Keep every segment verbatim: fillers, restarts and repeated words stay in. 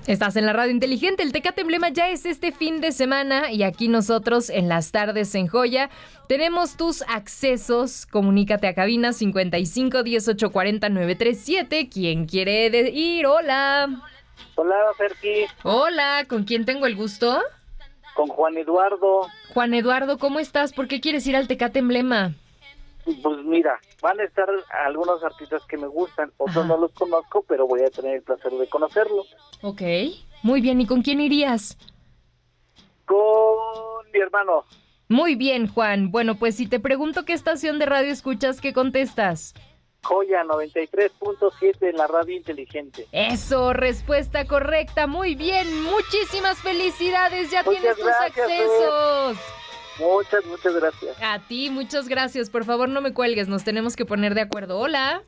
Estás en la radio inteligente, el Tecate Emblema ya es este fin de semana y aquí nosotros en las tardes en Joya tenemos tus accesos. Comunícate a cabina cincuenta y cinco dieciocho cuarenta nueve treinta y siete. ¿Quién quiere de- ir? Hola. Hola, Ferki. Hola, ¿con quién tengo el gusto? Con Juan Eduardo. Juan Eduardo, ¿cómo estás? ¿Por qué quieres ir al Tecate Emblema? Pues mira, van a estar algunos artistas que me gustan, otros Ajá. no los conozco, pero voy a tener el placer de conocerlos. Ok, muy bien. ¿Y con quién irías? Con mi hermano. Muy bien, Juan. Bueno, pues si te pregunto qué estación de radio escuchas, ¿qué contestas? Joya noventa y tres punto siete en la radio inteligente. Eso, respuesta correcta. Muy bien, muchísimas felicidades. Ya Muchas tienes tus gracias, accesos. Muchas, muchas gracias. A ti, muchas gracias. Por favor, no me cuelgues, nos tenemos que poner de acuerdo. Hola.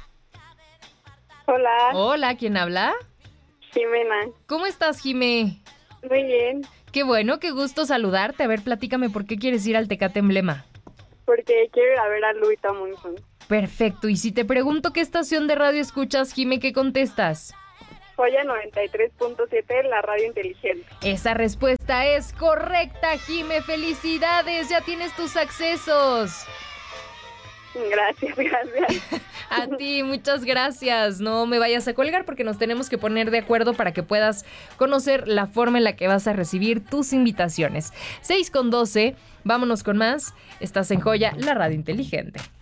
Hola, Hola, ¿quién habla? Jimena. ¿Cómo estás, Jimé? Muy bien, Qué bueno, qué gusto saludarte. A ver, platícame por qué quieres ir al Tecate Emblema. porque quiero ir a ver a Louis Tomlinson. Perfecto, y si te pregunto qué estación de radio escuchas, Jimé, ¿qué contestas? Joya noventa y tres punto siete en la radio inteligente. Esa respuesta es correcta, Jimé. ¡Felicidades! Ya tienes tus accesos. Gracias, gracias. A ti, muchas gracias. No me vayas a colgar porque nos tenemos que poner de acuerdo para que puedas conocer la forma en la que vas a recibir tus invitaciones. seis con doce, vámonos con más. Estás en Joya, la radio inteligente.